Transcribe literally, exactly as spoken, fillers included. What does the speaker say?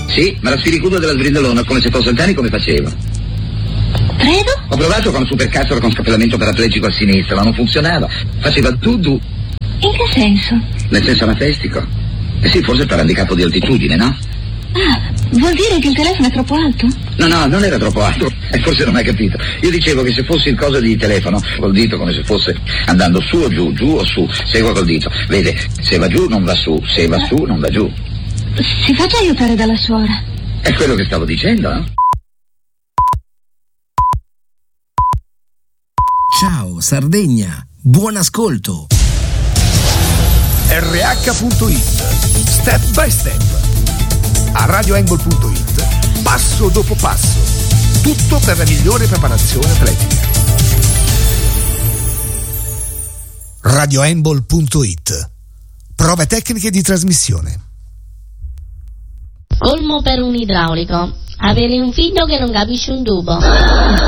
Sì, ma la spiricuda della sbrindolona, come se fosse anni, come faceva? Credo? Ho provato con supercazzo con scapellamento paraplegico a sinistra, ma non funzionava. Faceva du-du. In che senso? Nel senso anafestico. Eh sì, forse per handicap di altitudine, no? Ah, vuol dire che il telefono è troppo alto? No, no, non era troppo alto. E forse non hai capito. Io dicevo che se fossi in cosa di telefono, col dito come se fosse andando su o giù, giù o su. Segua col dito. Vede, se va giù non va su, se va su non va giù. Si faccia aiutare dalla suora. È quello che stavo dicendo, no? Ciao Sardegna, buon ascolto. R H punto it, step by step. A radio handball punto it, passo dopo passo. Tutto per la migliore preparazione atletica. radio handball punto it, prove tecniche di trasmissione. Colmo per un idraulico: avere un figlio che non capisce un tubo.